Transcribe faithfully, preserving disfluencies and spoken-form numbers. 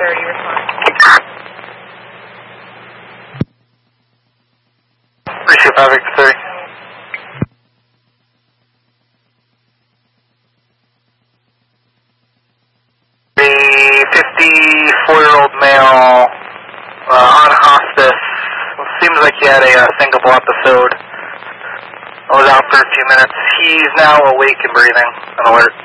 thirty, respond. Appreciate five Victor thirty. The fifty-four-year-old male uh, on hospice. Seems like he had a uh, syncopal episode. I was out for a few minutes. He's now awake and breathing and alert.